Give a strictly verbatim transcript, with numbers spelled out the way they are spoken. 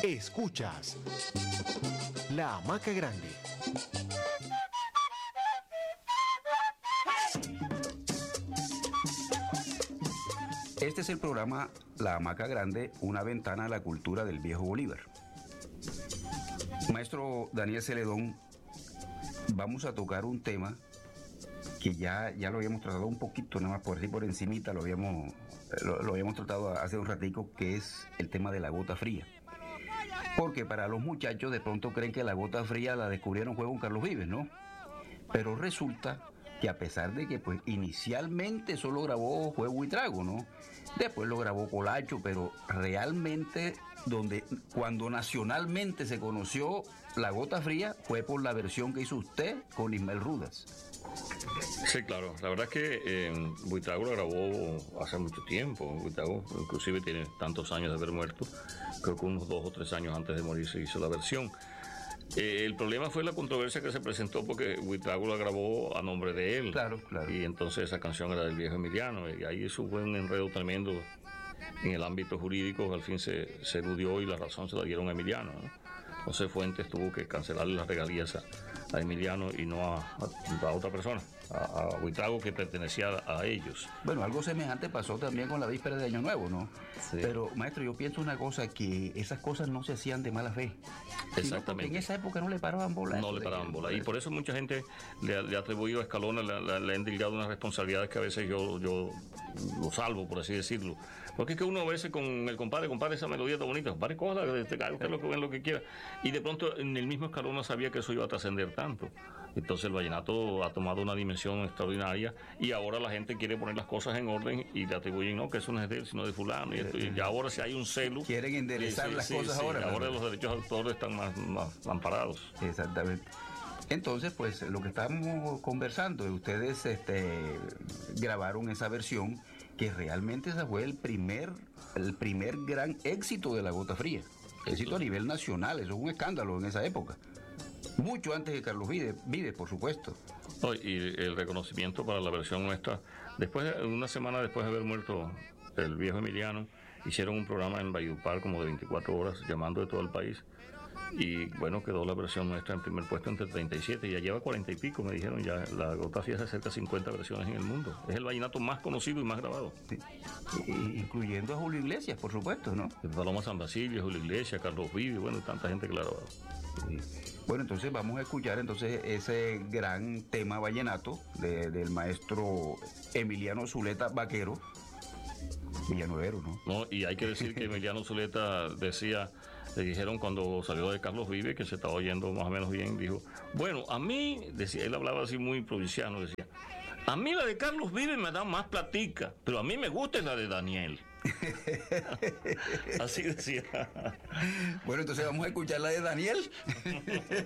Escuchas La Hamaca Grande. Este es el programa La Hamaca Grande, una ventana a la cultura del viejo Bolívar. Maestro Daniel Celedón, vamos a tocar un tema que ya, ya lo habíamos tratado un poquito, nada más por así por encimita, lo habíamos, lo, lo habíamos tratado hace un ratico, que es el tema de la gota fría. Porque para los muchachos de pronto creen que la gota fría la descubrieron fue con Carlos Vives, ¿no? Pero resulta que a pesar de que pues inicialmente solo grabó Juego y Trago, ¿no? Después lo grabó Colacho, pero realmente donde cuando nacionalmente se conoció La Gota Fría fue por la versión que hizo usted con Ismael Rudas. Sí, claro. La verdad es que eh, Buitrago lo grabó hace mucho tiempo. Buitrago inclusive tiene tantos años de haber muerto. Creo que unos dos o tres años antes de morir se hizo la versión. Eh, el problema fue la controversia que se presentó porque Buitrago la grabó a nombre de él. Claro, claro. Y entonces esa canción era del viejo Emiliano. Y ahí eso fue un enredo tremendo en el ámbito jurídico. Al fin se, se eludió y la razón se la dieron a Emiliano, ¿no? José Fuentes tuvo que cancelarle las regalías a, a Emiliano y no a, a, a otra persona, a, a Buitrago, que pertenecía a, a ellos. Bueno, algo semejante pasó también con la víspera de Año Nuevo, ¿no? Sí. Pero, maestro, yo pienso una cosa, que esas cosas no se hacían de mala fe. Exactamente. En esa época no le paraban bola. No le paraban bola. Y por eso mucha gente le, le ha atribuido a Escalona, le, le, le ha endilgado unas responsabilidades que a veces yo, yo lo salvo, por así decirlo. Porque es que uno a veces con el compadre, compadre, esa melodía está bonita, compadre, cójala, usted lo que ven, lo que quiera. Y de pronto en el mismo Escalona sabía que eso iba a trascender tanto. Entonces el vallenato ha tomado una dimensión extraordinaria y ahora la gente quiere poner las cosas en orden y le atribuyen, no, que eso no es de él, sino de fulano. Y, esto, y ahora si hay un celo. Quieren enderezar sí, las sí, cosas sí, ahora. Ahora los derechos de autor están más, más amparados. Exactamente. Entonces, pues lo que estamos conversando, ustedes este, grabaron esa versión que realmente esa fue el primer, el primer gran éxito de La Gota Fría. Éxito a nivel nacional, eso es un escándalo en esa época. Mucho antes de Carlos Vives, Vives por supuesto. Oh, y el reconocimiento para la versión nuestra, después de, una semana después de haber muerto el viejo Emiliano, hicieron un programa en Valledupar como de veinticuatro horas, llamando de todo el país. Y bueno, quedó la versión nuestra en primer puesto entre treinta y siete, ya lleva cuarenta y pico, me dijeron, ya La Gota Fría se acerca a cincuenta versiones en el mundo. Es el vallenato más conocido y más grabado. Sí. Y, incluyendo a Julio Iglesias, por supuesto, ¿no? Paloma San Basilio, Julio Iglesias, Carlos Vives, bueno, tanta gente que la ha grabado. Sí. Bueno, entonces vamos a escuchar entonces ese gran tema vallenato de, del maestro Emiliano Zuleta Vaquero, villanuevero, ¿no? No, y hay que decir que Emiliano Zuleta decía, le dijeron cuando salió de Carlos Vives, que se estaba oyendo más o menos bien, dijo, bueno, a mí, decía, él hablaba así muy provinciano, decía, a mí la de Carlos Vives me da más platica, pero a mí me gusta la de Daniel. Así decía. Bueno, entonces vamos a escuchar la de Daniel.